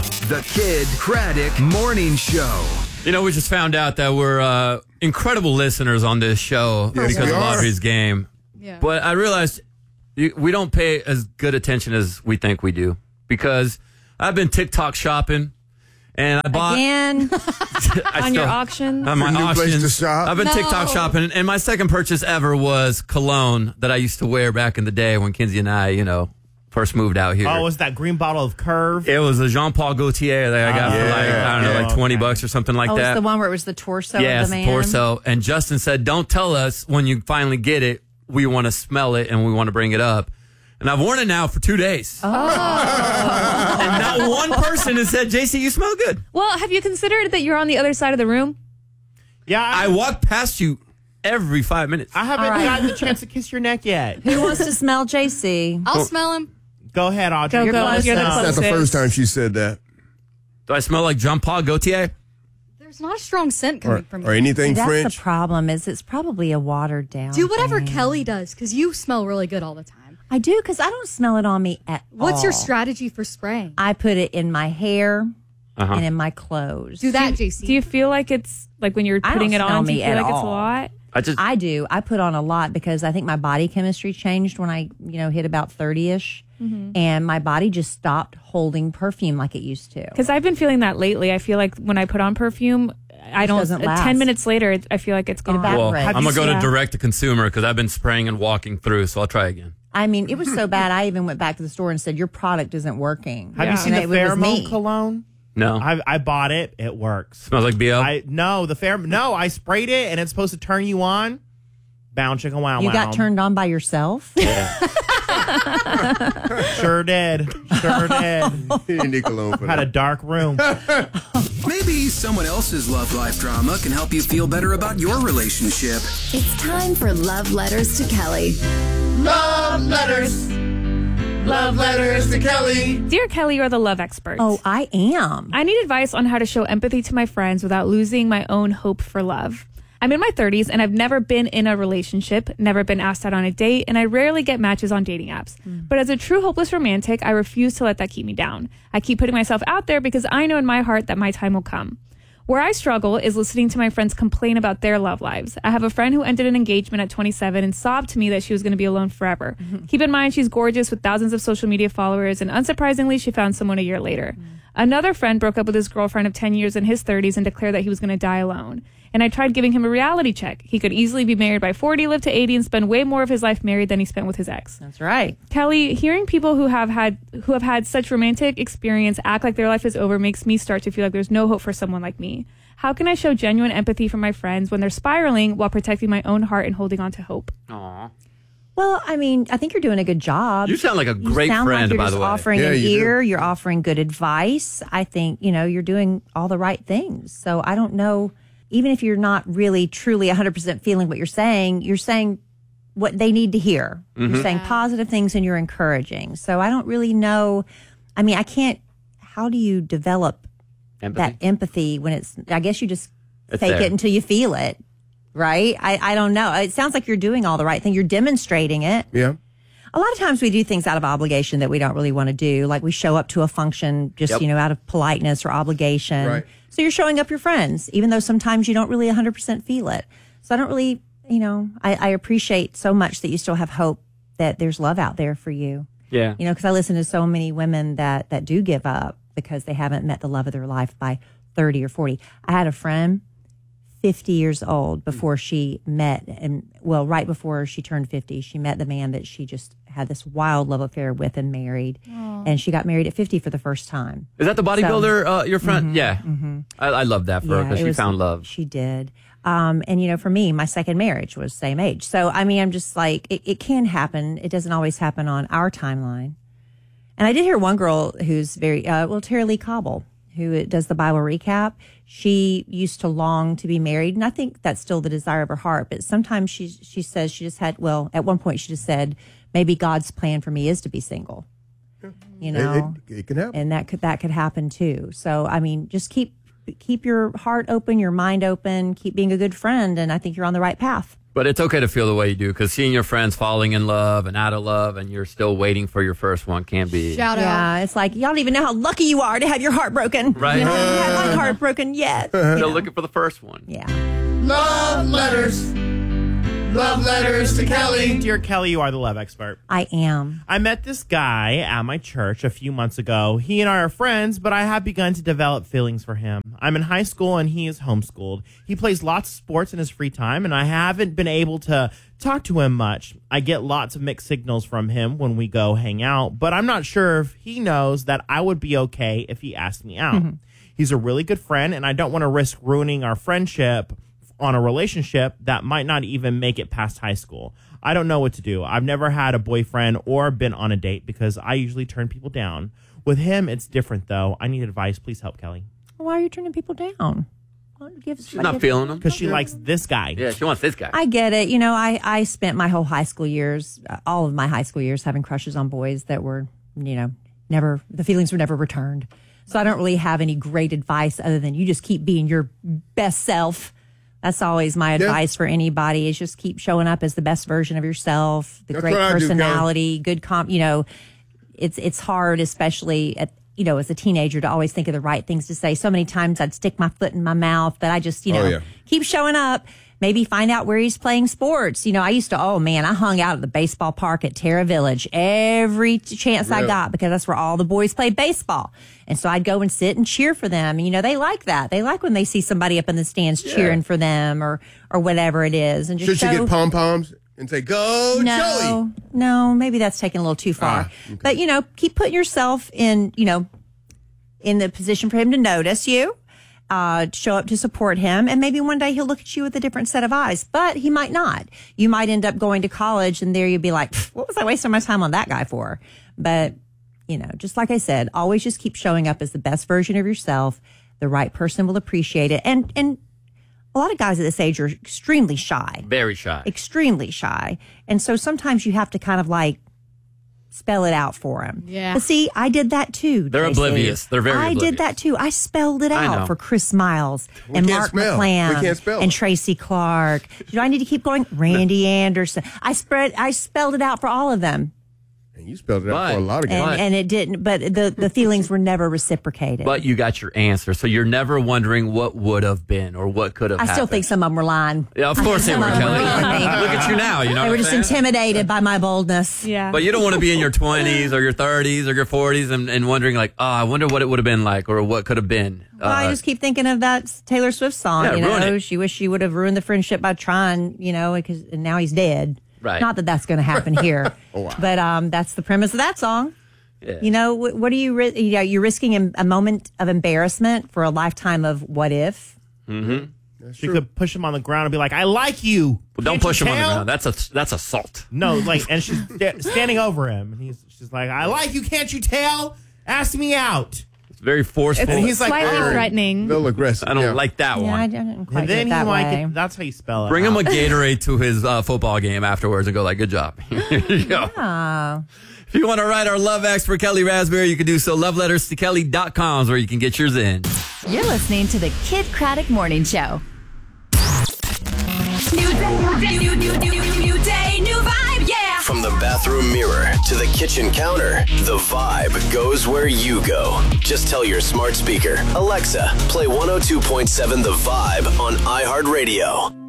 The Kid Craddock Morning Show. You know, we just found out that we're incredible listeners on this show because of Audrey's game. Yeah. But I realized we don't pay as good attention as we think we do because I've been TikTok shopping and I bought... Again? On your auctions? On my auctions. Place to shop? I've been TikTok shopping and my second purchase ever was cologne that I used to wear back in the day when Kinsey and I, first moved out here. Oh, was that green bottle of Curve? It was a Jean Paul Gaultier that I got for like $20 or something like that. Oh, it's the one where it was the torso of the man? Yeah, torso. And Justin said, don't tell us when you finally get it. We want to smell it and we want to bring it up. And I've worn it now for 2 days. Oh. And not one person has said, JC, you smell good. Well, have you considered that you're on the other side of the room? Yeah. I walk past you every 5 minutes. I haven't gotten the chance to kiss your neck yet. Who wants to smell JC? I'll smell him. Go ahead, Audrey. Go. You're the That's the first time she said that. Do I smell like Jean Paul Gaultier? There's not a strong scent coming from you. Or anything That's French. the problem is it's probably a watered down Do whatever thing. Kelly does, because you smell really good all the time. I do, because I don't smell it on me at all. What's your strategy for spraying? I put it in my hair and in my clothes. Do that, JC. Do you feel like it's, like when you're putting it on, do you feel like it's a lot? I do. I put on a lot because I think my body chemistry changed when I, hit about 30-ish. Mm-hmm. And my body just stopped holding perfume like it used to. Because I've been feeling that lately. I feel like when I put on perfume, I don't. 10 minutes later, I feel like it's gone. Well, I'm going to go to direct to consumer because I've been spraying and walking through, so I'll try again. I mean, it was so bad, I even went back to the store and said, your product isn't working. Have you seen the pheromone cologne? No. I bought it. It works. Smells like BO? I sprayed it, and it's supposed to turn you on. Bound chicken wow wow. You got turned on by yourself? Yeah. Sure did. Had a dark room. Maybe someone else's love life drama can help you feel better about your relationship. It's time for Love Letters to Kelly. Love letters. Love letters to Kelly. Dear Kelly, you're the love expert. Oh, I am. I need advice on how to show empathy to my friends without losing my own hope for love. I'm in my 30s and I've never been in a relationship, never been asked out on a date, and I rarely get matches on dating apps. But as a true hopeless romantic, I refuse to let that keep me down. I keep putting myself out there because I know in my heart that my time will come. Where I struggle is listening to my friends complain about their love lives. I have a friend who ended an engagement at 27 and sobbed to me that she was going to be alone forever. Keep in mind, she's gorgeous with thousands of social media followers, and unsurprisingly, she found someone a year later. Another friend broke up with his girlfriend of 10 years in his 30s and declared that he was going to die alone. And I tried giving him a reality check. He could easily be married by 40, live to 80, and spend way more of his life married than he spent with his ex. That's right. Kelly, hearing people who have had such romantic experience act like their life is over makes me start to feel like there's no hope for someone like me. How can I show genuine empathy for my friends when they're spiraling while protecting my own heart and holding on to hope? Aww. Well, I mean, I think you're doing a good job. You sound like a great friend, by the way. You're offering an ear. You're offering good advice. I think, you're doing all the right things. So I don't know, even if you're not really, truly 100% feeling what you're saying what they need to hear. Mm-hmm. You're saying positive things and you're encouraging. So I don't really know. I mean, how do you develop that empathy when I guess you just fake it until you feel it. Right? I don't know. It sounds like you're doing all the right thing. You're demonstrating it. Yeah. A lot of times we do things out of obligation that we don't really want to do. Like we show up to a function just, out of politeness or obligation. Right. So you're showing up your friends, even though sometimes you don't really 100% feel it. So I don't really, I appreciate so much that you still have hope that there's love out there for you. Yeah. Because I listen to so many women that do give up because they haven't met the love of their life by 30 or 40. I had a friend 50 years old before she met, right before she turned 50, she met the man that she just had this wild love affair with and married. Aww. And she got married at 50 for the first time. Is that the bodybuilder, your friend? Mm-hmm, yeah. Mm-hmm. I love that for her because she found love. She did. And, for me, my second marriage was same age. So, I mean, I'm just like, it can happen. It doesn't always happen on our timeline. And I did hear one girl who's very, Tara Lee Cobble, who does the Bible recap. She used to long to be married, and I think that's still the desire of her heart. But sometimes she says she just had, at one point she just said, maybe God's plan for me is to be single. It can happen. And that could happen too. So, I mean, just keep your heart open, your mind open, keep being a good friend, and I think you're on the right path. But it's okay to feel the way you do, because seeing your friends falling in love and out of love and you're still waiting for your first one can't be. Shout out. Yeah, it's like, y'all don't even know how lucky you are to have your heart broken. Right. You haven't had my heart broken yet. Still looking for the first one. Yeah. Love letters. Love letters to Kelly. Dear Kelly, you are the love expert. I am. I met this guy at my church a few months ago. He and I are friends, but I have begun to develop feelings for him. I'm in high school and he is homeschooled. He plays lots of sports in his free time, and I haven't been able to talk to him much. I get lots of mixed signals from him when we go hang out, but I'm not sure if he knows that I would be okay if he asked me out. Mm-hmm. He's a really good friend, and I don't want to risk ruining our friendship on a relationship that might not even make it past high school. I don't know what to do. I've never had a boyfriend or been on a date because I usually turn people down. With him, it's different, though. I need advice. Please help, Kelly. Why are you turning people down? She's not feeling them. Because she likes this guy. Yeah, she wants this guy. I get it. You know, I spent my whole high school years, all of my high school years, having crushes on boys that were, you know, the feelings were never returned. So I don't really have any great advice other than you just keep being your best self. That's always my advice for anybody, is just keep showing up as the best version of yourself, the great personality, good you know, it's hard, especially at, you know, as a teenager, to always think of the right things to say. So many times I'd stick my foot in my mouth, but I just, you know, keep showing up. Maybe find out where he's playing sports. You know, I used to, I hung out at the baseball park at Terra Village every chance I got, because that's where all the boys played baseball. And so I'd go and sit and cheer for them. You know, they like that. They like when they see somebody up in the stands cheering for them or whatever it is. And just should you get pom-poms and say, go, Joey? No, maybe that's taking a little too far. Okay. But, you know, keep putting yourself in, you know, in the position for him to notice you. Show up to support him, and maybe one day he'll look at you with a different set of eyes, but he might not. You might end up going to college, and there you'd be like, what was I wasting my time on that guy for? But, you know, just like I said, always just keep showing up as the best version of yourself. The right person will appreciate it. And a lot of guys at this age are extremely shy. Very shy. Extremely shy. And so sometimes you have to kind of like spell it out for him. Yeah. But see, I did that too. They're oblivious. They're very oblivious. I did that too. I spelled it out for Chris Miles and Mark McClam and Tracy Clark. Do I need to keep going? Randy Anderson. I spelled it out for all of them. And you spelled it out for a lot of guys. And it didn't, but the feelings were never reciprocated. But you got your answer, so you're never wondering what would have been or what could have happened. I still think some of them were lying. Yeah, of course they were, Kelly. Look at you now. You know, they were just intimidated by my boldness. Yeah. But you don't want to be in your 20s or your 30s or your 40s and wondering like, I wonder what it would have been like or what could have been. Well, I just keep thinking of that Taylor Swift song. Yeah, you know, she wished she would have ruined the friendship by trying. You know, because now he's dead. Right. Not that that's going to happen here, but that's the premise of that song. Yeah. You know, what are you? You're risking a moment of embarrassment for a lifetime of what if. Mm-hmm. She could push him on the ground and be like, "I like you." Well, don't push him on the ground. That's assault. No, like, and she's standing over him, and she's like, "I like you. Can't you tell? Ask me out." Very forceful. It's he's slightly threatening. A little aggressive. I don't like that one. I didn't quite and then get that he way. that's how you spell it. Bring him a Gatorade to his football game afterwards and go like, good job. Here you go. Yeah. If you want to write our love X for Kelly Rasberry, you can do so. LoveLettersToKelly.com is where you can get yours in. You're listening to the Kid Craddock Morning Show. New day, new vibe, yeah. From the bathroom mirror to the kitchen counter, the vibe goes where you go. Just tell your smart speaker, Alexa, play 102.7 The Vibe on iHeartRadio.